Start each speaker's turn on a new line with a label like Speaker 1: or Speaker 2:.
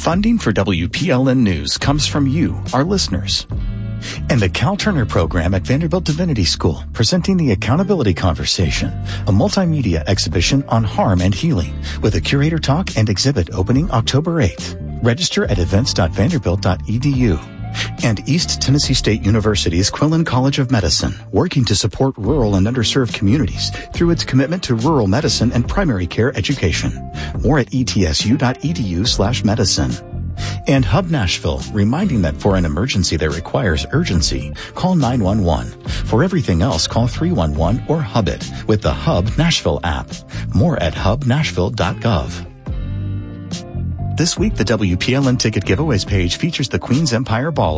Speaker 1: Funding for WPLN News comes from you, our listeners. And the Cal Turner program at Vanderbilt Divinity School, presenting the Accountability Conversation, a multimedia exhibition on harm and healing, with a curator talk and exhibit opening October 8th. Register at events.vanderbilt.edu. And East Tennessee State University's Quillen College of Medicine, working to support rural and underserved communities through its commitment to rural medicine and primary care education. More at etsu.edu/medicine. And Hub Nashville, reminding that for an emergency that requires urgency, call 911. For everything else, call 311 or Hub it with the Hub Nashville app. More at hubnashville.gov. This week, the WPLN Ticket Giveaways page features the Queen's Empire Ball